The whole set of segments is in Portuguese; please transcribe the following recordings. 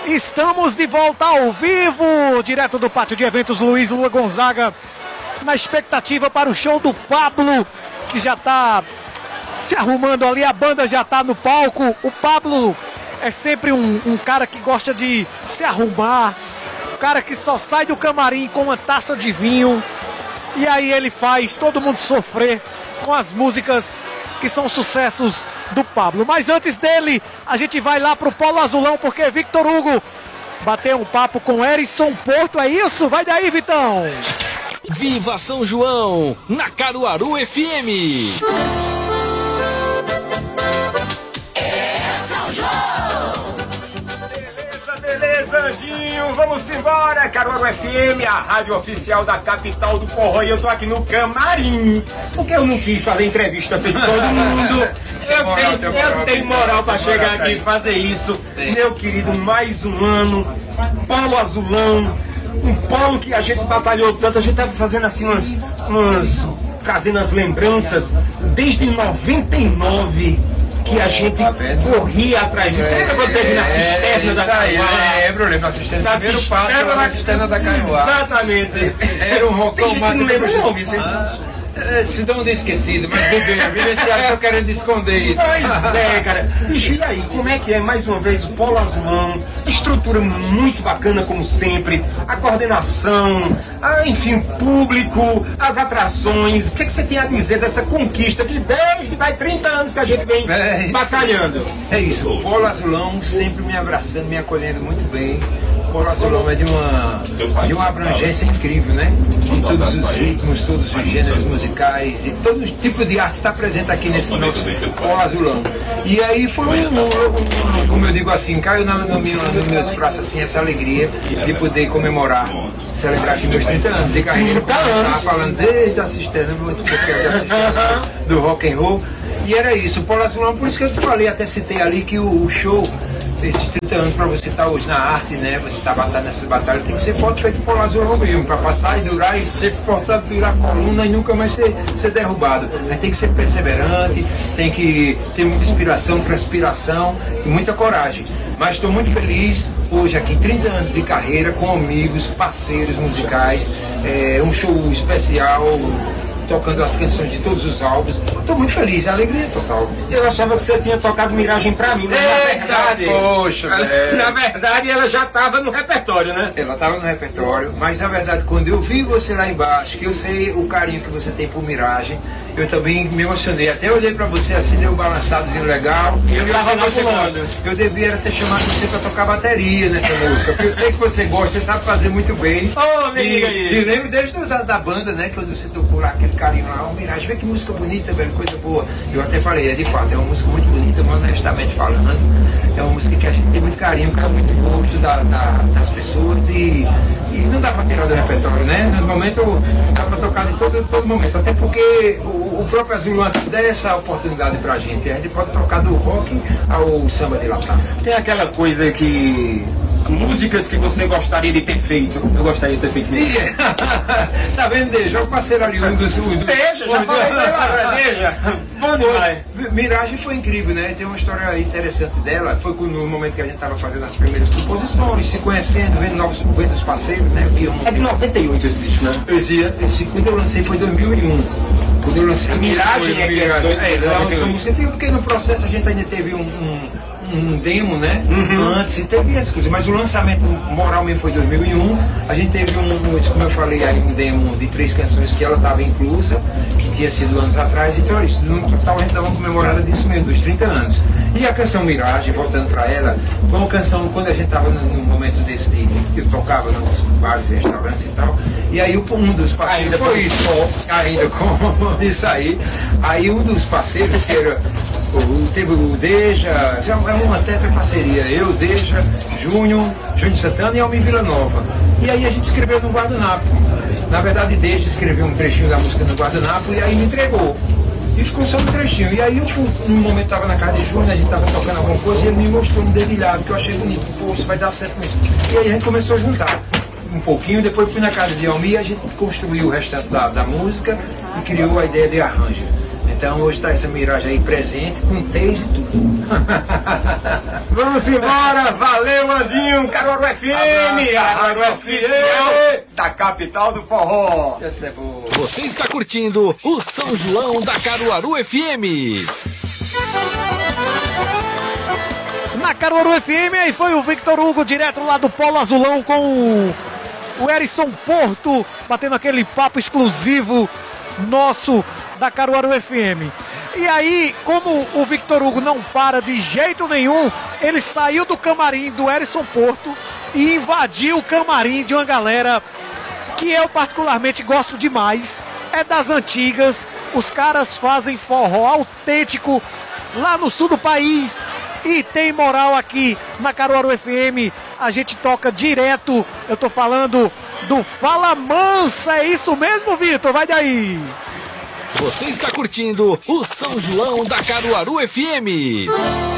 Estamos de volta ao vivo, direto do pátio de eventos Luiz Lua Gonzaga, na expectativa para o show do Pablo, que já está se arrumando ali, a banda já está no palco. O Pablo é sempre um cara que gosta de se arrumar, um cara que só sai do camarim com uma taça de vinho, e aí ele faz todo mundo sofrer com as músicas que são sucessos do Pablo. Mas antes dele, a gente vai lá pro Polo Azulão, porque Victor Hugo bateu um papo com Erison Porto, é isso? Vai daí, Vitão! Viva São João, na Caruaru FM! Beleza, Andinho, vamos embora, Caruaru FM, a rádio oficial da capital do forró, e eu tô aqui no camarim, porque eu não quis fazer entrevista sem todo mundo. Eu tenho moral pra chegar aqui e fazer isso. Meu querido, mais um ano, Polo Azulão, um polo que a gente batalhou tanto, a gente tava fazendo assim trazendo as lembranças, desde 99, que a gente corria atrás disso. Você lembra quando teve na cisterna da Caruá? Lembro, na cisterna. Primeiro passo era na cisterna da Caruá. Exatamente. Era um rockão mais. Não lembra não, Vicente? Se dão de esquecido, mas vivenciaram, tô querendo esconder isso. Pois é, cara. Bicho, e aí, como é que é? Mais uma vez, o Polo Azulão, estrutura muito bacana, como sempre, a coordenação, enfim, público, as atrações. O que você tem a dizer dessa conquista que desde mais 30 anos que a gente vem batalhando? É isso, o Polo Azulão sempre me abraçando, me acolhendo muito bem. O Polo Azulão é de uma abrangência incrível, né? Em todos os ritmos, todos os gêneros musicais e todo tipo de arte está presente aqui nesse nosso Polo Azulão. E aí foi como eu digo assim, caiu nos meus braços assim, essa alegria de poder comemorar, celebrar aqui meus 30 anos de carreira. Estava falando desde a cisterna, muito pouquinho da cisterna do rock and roll. E era isso, o Polo Azulão, por isso que eu te falei, até citei ali que o show esses 30 anos para você estar hoje na arte, né? Você está batalhando nessas batalhas, tem que ser forte feito Polo Azulão mesmo, para passar e durar e ser forte, virar coluna e nunca mais ser derrubado. Mas tem que ser perseverante, tem que ter muita inspiração, transpiração e muita coragem. Mas estou muito feliz hoje aqui, 30 anos de carreira, com amigos, parceiros musicais, um show especial, tocando as canções de todos os álbuns. Estou muito feliz, alegria total. Eu achava que você tinha tocado Miragem pra mim, mas na verdade... Poxa, na verdade, ela já estava no repertório, né? Ela estava no repertório, mas na verdade, quando eu vi você lá embaixo, que eu sei o carinho que você tem por Miragem, eu também me emocionei. Até olhei pra você assim, deu um balançadozinho legal. E eu estava lá. Eu devia ter chamado você pra tocar bateria nessa música, porque eu sei que você gosta, você sabe fazer muito bem. Oh, me diga aí. E lembro desde da banda, né, quando você tocou lá aquele carinho lá, Miragem, vê que música bonita, velho, coisa boa. Eu até falei, de fato, é uma música muito bonita, mas honestamente falando, é uma música que a gente tem muito carinho, que é muito gosto das pessoas e não dá pra tirar do repertório, né? No momento, dá pra tocar de todo momento, até porque o próprio Azulão dá essa oportunidade pra gente, a gente pode trocar do rock ao samba de latão. Tem aquela coisa que... músicas que você gostaria de ter feito. Eu gostaria de ter feito isso. Tá vendo, Deja? O parceiro ali, um dos... Deja, já falei, Deja. Bom demais. Miragem foi incrível, né? Tem uma história interessante dela. Foi no momento que a gente tava fazendo as primeiras composições, se conhecendo, vendo os parceiros, né? É de 98 esse disco, né? Quando eu lancei foi 2001. Quando eu lancei Miragem essa música, porque no processo a gente ainda teve um demo, né? Antes, e teve essas coisas, mas o lançamento moral mesmo foi em 2001. A gente teve como eu falei aí, um demo de 3 canções que ela estava inclusa, que tinha sido anos atrás, então isso, no total a gente dava uma comemorada disso mesmo, dos 30 anos. E a canção Miragem, voltando para ela, foi uma canção quando a gente estava num momento desse que eu tocava nos bares e restaurantes e tal, e aí um dos parceiros, ainda foi isso, ainda com isso aí um dos parceiros que era teve o Deja, já é uma tetra parceria, eu, Deja, Júnior Santana e Almir Vila Nova. E aí a gente escreveu no guardanapo. Na verdade, Deja escreveu um trechinho da música no guardanapo e aí me entregou. E ficou só um trechinho. E aí eu, num momento, estava na casa de Júnior, a gente estava tocando alguma coisa e ele me mostrou um dedilhado que eu achei bonito. Pô, isso vai dar certo mesmo. E aí a gente começou a juntar um pouquinho, depois fui na casa de Almir e a gente construiu o restante da música e criou a ideia de arranjo. Então hoje tá essa miragem aí presente, com T's e tudo. Vamos embora, valeu Andinho, Caruaru FM, a rádio oficial da capital do forró. Você está curtindo o São João da Caruaru FM. Na Caruaru FM, aí foi o Victor Hugo direto lá do Polo Azulão com o Erison Porto, batendo aquele papo exclusivo nosso da Caruaru FM. E aí, como o Victor Hugo não para de jeito nenhum, ele saiu do camarim do Erison Porto e invadiu o camarim de uma galera que eu particularmente gosto demais. É das antigas, os caras fazem forró autêntico lá no sul do país e tem moral aqui na Caruaru FM. A gente toca direto, eu tô falando do Fala Mansa, é isso mesmo, Vitor? Vai daí! Você está curtindo o São João da Caruaru FM.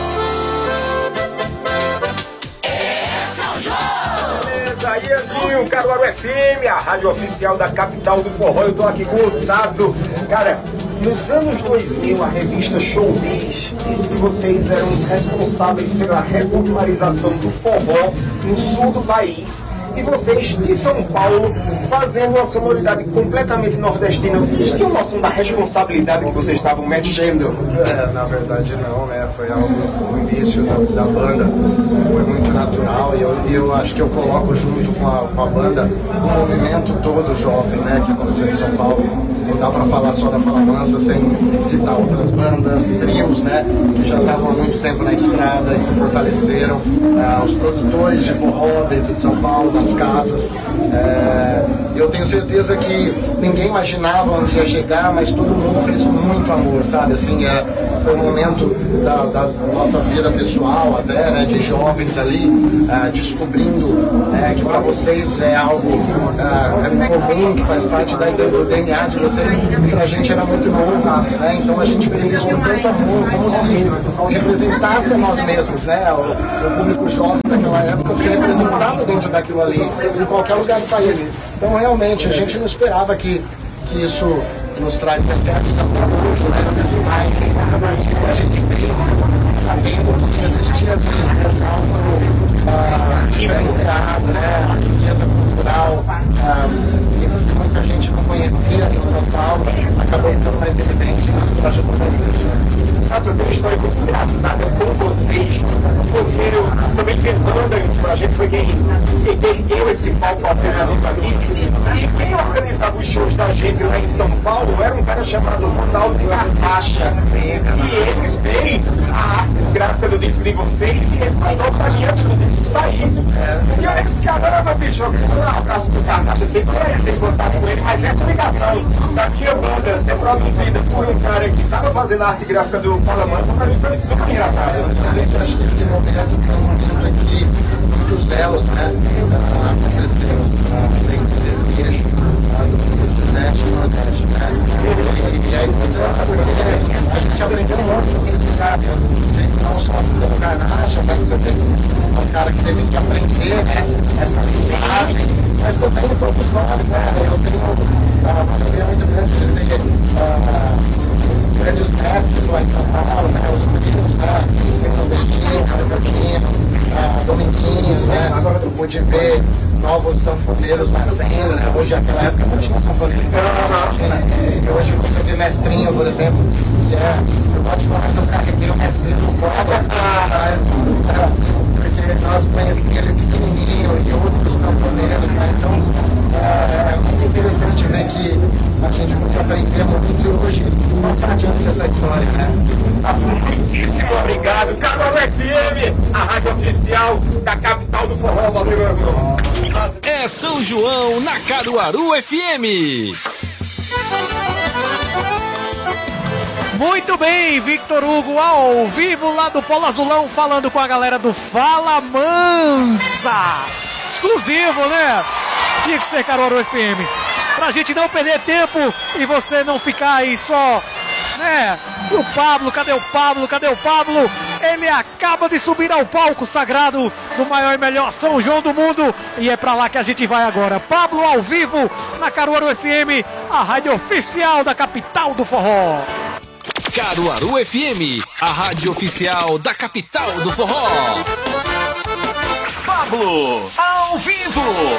Beleza, aí Andinho, Caruaru FM, a rádio oficial da capital do forró. Eu tô aqui com o Tato. Cara, nos anos 2000, a revista Showbiz disse que vocês eram os responsáveis pela repopularização do forró no sul do país. E vocês de São Paulo fazendo uma sonoridade completamente nordestina. Vocês tinham noção da responsabilidade que vocês estavam mexendo? Na verdade não, né? Foi algo no início da banda, foi muito natural e eu acho que eu coloco junto com a banda o movimento todo jovem, né? Que aconteceu em São Paulo. Não dá pra falar só da Fala Mansa sem citar outras bandas, trios, né? Que já estavam há muito tempo na estrada e se fortaleceram. Os produtores de forró dentro de São Paulo, nas casas. Eu tenho certeza que ninguém imaginava onde ia chegar, mas todo mundo fez com muito amor, sabe? Assim, foi um momento da nossa vida pessoal até, né? De jovens ali, descobrindo que para vocês é algo comum, que faz parte do DNA de vocês, e pra gente era muito novo, né? Então a gente fez isso com tanto amor, como se representasse a nós mesmos, né? O público jovem daquela época se representava dentro daquilo ali, em qualquer lugar do país. Então realmente a gente não esperava que isso nos traz até hoje, né? Mas a gente fez sabendo que existia algo diferenciado, né? A riqueza cultural que muita gente não conhecia em São Paulo, acabou ficando mais evidente nos projetos mais legítimos. Eu tenho uma história muito engraçada com vocês, porque eu também Fernanda, pra gente foi quem deu esse palco alternativo aqui, e quem organizava os shows da gente lá em São Paulo era um cara chamado Ronaldo Carfacha, e ele fez a arte gráfica do disco de vocês e ele mandou pra mim antes do disco sair. E olha que esse caramba, bicho, eu vou dar um abraço pro Carfacha, não sei se você tem contato com ele, mas essa ligação da minha banda ser produzida por um cara que estava fazendo a arte gráfica do Fala Mansa, pra mim foi super engraçado. Eu acho que esse momento foi um momento em que muitos delos, né, cresceram dentro desse eixo do Sudeste e Nordeste, né? E aí, porque a gente aprendeu muito, sabe? Não só do Carnacha, mas você tem um cara que teve que aprender, né, essa mensagem, mas também todos nós, né? Eu tenho uma família muito grande de ter grandes mestres lá em São Paulo, né? Os meninos, né? Nordestino, Carioquinho, Dominguinhos, né? Eu pude ver novos sanfoneiros nascendo, né? Hoje, naquela época, não tinha sanfoneiros, né? E hoje você vê Mestrinho, por exemplo, que eu gosto de falar que eu carreguei o Mestrinho no colo, mas porque nós conhecíamos ele pequenininho e outros sanfoneiros, né? Então, é muito interessante ver que a gente pode aprender muito e hoje passar adiante essa história, né? Muitíssimo obrigado, Caruaru FM, a rádio oficial da capital do forró. Valeu, meu irmão. É São João na Caruaru FM. Muito bem, Victor Hugo ao vivo lá do Polo Azulão, falando com a galera do Fala Mansa. Exclusivo, né? Tinha que ser Caruaru FM. Pra gente não perder tempo e você não ficar aí só, né? O Pablo, cadê o Pablo? Cadê o Pablo? Ele acaba de subir ao palco sagrado do maior e melhor São João do mundo. E é pra lá que a gente vai agora. Pablo ao vivo na Caruaru FM, a rádio oficial da capital do forró. Caruaru FM, a rádio oficial da capital do forró. Pablo, ao vivo.